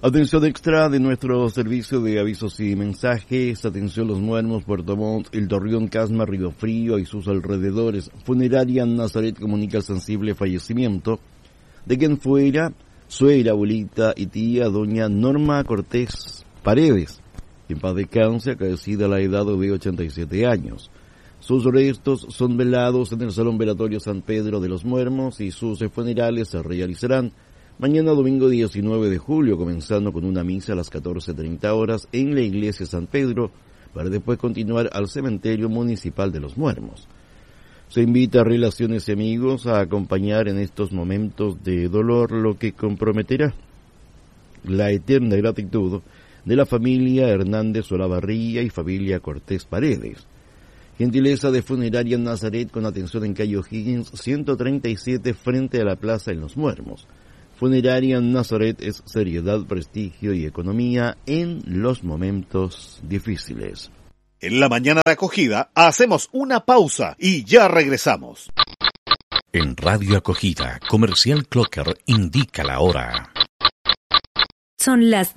Atención extra de nuestro servicio de avisos y mensajes. Atención Los Muermos, Puerto Montt, El Torreón, Casma, Río Frío y sus alrededores. Funeraria Nazaret comunica el sensible fallecimiento de quien fuera suegra, abuelita y tía doña Norma Cortés Paredes, que en paz descanse, acaecida a la edad de 87 años. Sus restos son velados en el Salón Velatorio San Pedro de los Muermos y sus funerales se realizarán mañana domingo 19 de julio, comenzando con una misa a las 14:30 horas en la iglesia San Pedro, para después continuar al cementerio municipal de Los Muermos. Se invita a relaciones y amigos a acompañar en estos momentos de dolor, lo que comprometerá la eterna gratitud de la familia Hernández Olavarría y familia Cortés Paredes. Gentileza de Funeraria Nazaret con atención en calle O'Higgins 137 frente a la plaza en Los Muermos. Funeraria Nazaret es seriedad, prestigio y economía en los momentos difíciles. En la mañana de acogida hacemos una pausa y ya regresamos. En Radio Acogida, Comercial Clocker indica la hora. Son las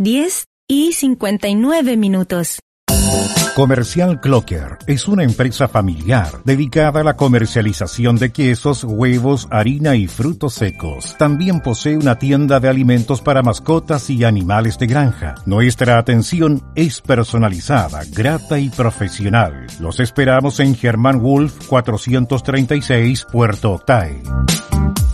10:59. Comercial Clocker es una empresa familiar dedicada a la comercialización de quesos, huevos, harina y frutos secos. También posee una tienda de alimentos para mascotas y animales de granja. Nuestra atención es personalizada, grata y profesional. Los esperamos en Germán Wolf 436, Puerto Octay.